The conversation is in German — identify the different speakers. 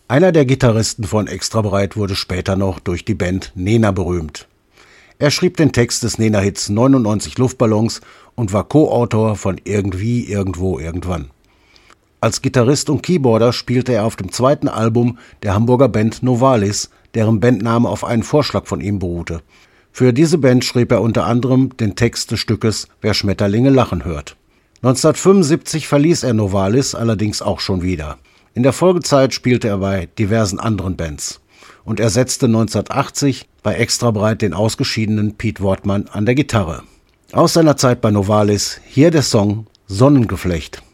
Speaker 1: Einer der Gitarristen von Extra breit wurde später noch durch die Band Nena berühmt. Er schrieb den Text des Nena-Hits 99 Luftballons und war Co-Autor von Irgendwie, Irgendwo, Irgendwann. Als Gitarrist und Keyboarder spielte er auf dem zweiten Album der Hamburger Band Novalis, deren Bandname auf einen Vorschlag von ihm beruhte. Für diese Band schrieb er unter anderem den Text des Stückes »Wer Schmetterlinge lachen hört«. 1975 verließ er Novalis allerdings auch schon wieder. In der Folgezeit spielte er bei diversen anderen Bands und ersetzte 1980 bei Extra breit den ausgeschiedenen Piet Wortmann an der Gitarre. Aus seiner Zeit bei Novalis hier der Song »Sonnengeflecht«.